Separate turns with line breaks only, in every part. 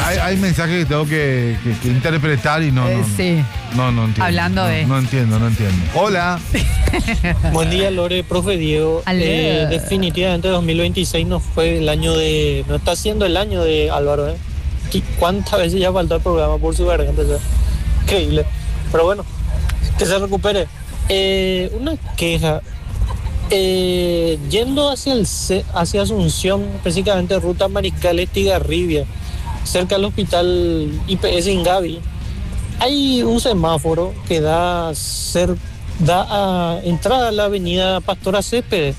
hay mensajes que tengo que interpretar y no
sí.
No entiendo.
Hablando de...
No entiendo. Hola.
Buen día, Lore, profe Diego. Definitivamente 2026 no fue el año de... No está siendo el año de Álvaro, ¿eh? ¿Cuántas veces ya faltó el programa por su garganta? Increíble. Pero bueno, que se recupere. Una queja. Yendo hacia Asunción, específicamente ruta Mariscal Estigarribia, cerca del hospital IPS Ingavi, hay un semáforo que da a entrada a la avenida Pastora Céspedes.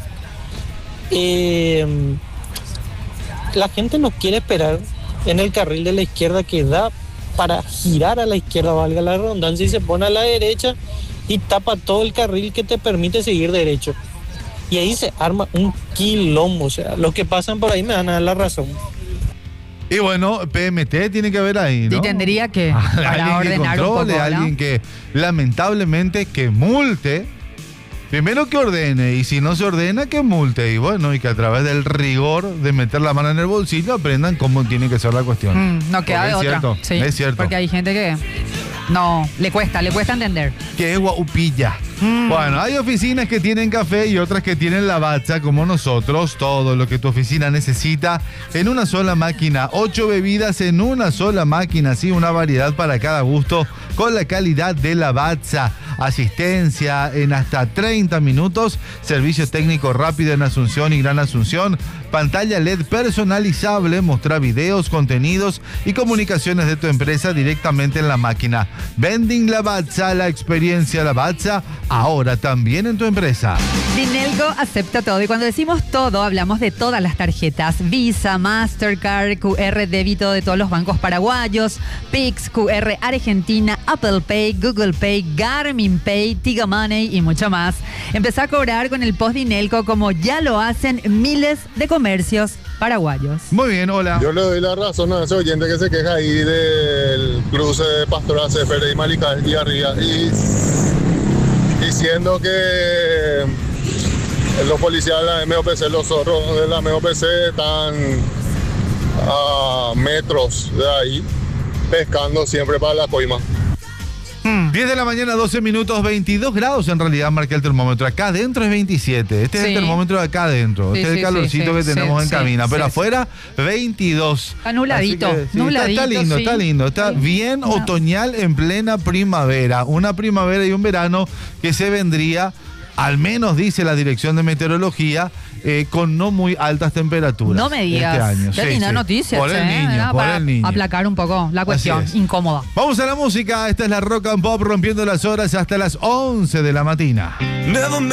La gente no quiere esperar en el carril de la izquierda que da para girar a la izquierda, valga la redundancia, y se pone a la derecha y tapa todo el carril que te permite seguir derecho. Y ahí se arma un quilombo, o sea, los que pasan por ahí me van a dar la razón.
Y bueno, PMT tiene que haber ahí, ¿no?
Y tendría que, para ordenar
que controle,
un poco, ¿no?
Alguien que, lamentablemente, que multe. Primero que ordene, y si no se ordena, que multe. Y bueno, y que a través del rigor de meter la mano en el bolsillo aprendan cómo tiene que ser la cuestión.
No queda de otra.
Cierto,
sí,
es cierto.
Porque hay gente que no, le cuesta entender.
Que es guaupilla. Bueno, hay oficinas que tienen café y otras que tienen Lavazza, como nosotros. Todo lo que tu oficina necesita en una sola máquina. 8 bebidas en una sola máquina. Sí, una variedad para cada gusto con la calidad de Lavazza. Asistencia en hasta 30 minutos. Servicio técnico rápido en Asunción y Gran Asunción. Pantalla LED personalizable. Mostrar videos, contenidos y comunicaciones de tu empresa directamente en la máquina. Vending Lavazza, la experiencia Lavazza. Ahora también en tu empresa.
Dinelco acepta todo. Y cuando decimos todo, hablamos de todas las tarjetas. Visa, Mastercard, QR débito de todos los bancos paraguayos, Pix, QR Argentina, Apple Pay, Google Pay, Garmin Pay, Tigo Money y mucho más. Empezá a cobrar con el post Dinelco como ya lo hacen miles de comercios paraguayos.
Muy bien, hola.
Yo le doy la razón a ese oyente que se queja ahí del cruce de Pastora Céspedes y Mariscal y arriba. Y diciendo que los policías de la MOPC, los zorros de la MOPC están a metros de ahí pescando siempre para la coima.
10 de la mañana, 12 minutos, 22 grados en realidad marca el termómetro. Acá adentro es 27. Este es el termómetro de acá adentro. Este es el calorcito que tenemos en cabina. Pero afuera, 22.
Está nubladito.
Está lindo, está lindo. Está bien otoñal en plena primavera. Una primavera y un verano que se vendría, al menos dice la Dirección de Meteorología, con no muy altas temperaturas.
No me digas.
Este año.
Qué linda noticia.
Por el niño, por el niño.
Aplacar un poco la cuestión incómoda.
Vamos a la música. Esta es la Rock and Pop rompiendo las horas hasta las 11 de la mañana.